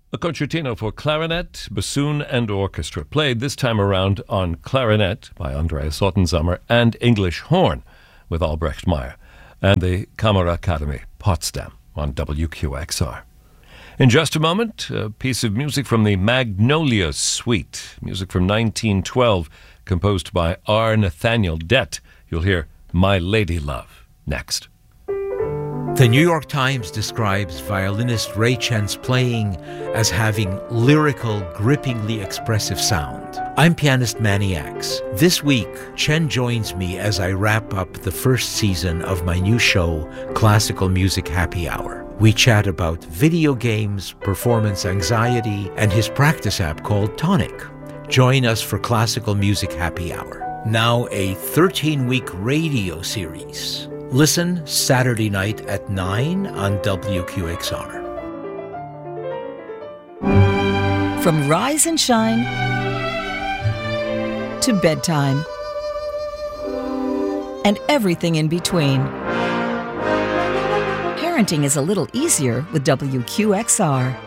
A concertino for clarinet, bassoon, and orchestra, played this time around on clarinet by Andreas Ottensammer and English horn with Albrecht Meyer, and the Kammerakademie Potsdam on WQXR. In just a moment, a piece of music from the Magnolia Suite, music from 1912, composed by R. Nathaniel Dett. You'll hear My Lady Love next. The New York Times describes violinist Ray Chen's playing as having lyrical, grippingly expressive sound. I'm pianist Manny X. This week, Chen joins me as I wrap up the first season of my new show, Classical Music Happy Hour. We chat about video games, performance anxiety, and his practice app called Tonic. Join us for Classical Music Happy Hour, now a 13-week radio series. Listen Saturday night at 9 on WQXR. From rise and shine to bedtime and everything in between, parenting is a little easier with WQXR.